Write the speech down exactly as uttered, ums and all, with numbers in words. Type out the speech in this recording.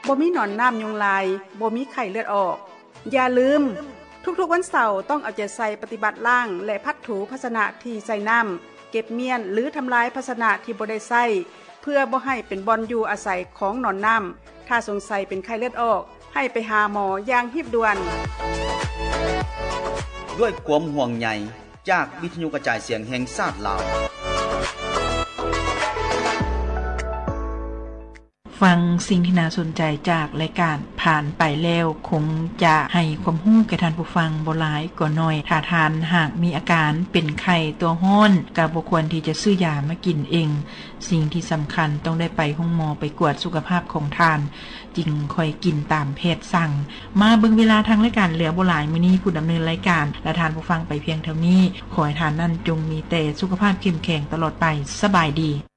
บ่มีหนอนน้ำยุงลายบ่มีไข้เลือดออกอย่าลืมทุกๆวันเสาร์ต้องเอาใจใส่ปฏิบัติล้างและพัดถูภาชนะที่ใส่น้ำเก็บเมียนหรือทำลายภาชนะที่บ่ได้ใส่เพื่อบ่ให้เป็นบ่อนอยู่อาศัยของหนอนน้ำถ้าสงสัยเป็นไข้เลือดออกให้ไปหาหมออย่างรีบด่วนด้วยความห่วงใยจากวิทยุกระจายเสียงแห่งชาติลาวฟังสิ่งที่น่าสนใจจากรายการผ่านไปแล้วคงจะให้ความรู้แก่ท่านผู้ฟังบ่หลายก็น้อยถ้าทานหากมีอาการเป็นไข้ตัวร้อนก็บ่ควรที่จะซื้อยามากินเองสิ่งที่สำคัญต้องได้ไปโรงหมอไปกวดสุขภาพของทานจึงค่อยกินตามแพทย์สั่งมาเบิ่งเวลาทางรายการเหลือบ่หลายมื้อนี้ผู้ดำเนินรายการและทานผู้ฟังไปเพียงเท่านี้ขอให้ทานนั้นจงมีแต่สุขภาพเข้มแข็งตลอดไปสบายดี